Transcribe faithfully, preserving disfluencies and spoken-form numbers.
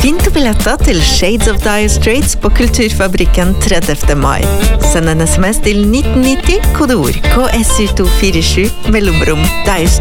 Vinn to billetter til Shades of Dire Straits på Kulturfabrikken tredivte mai. Send en sms til nitten nitti, kodeord K S U to fire sju, mellomrom Dire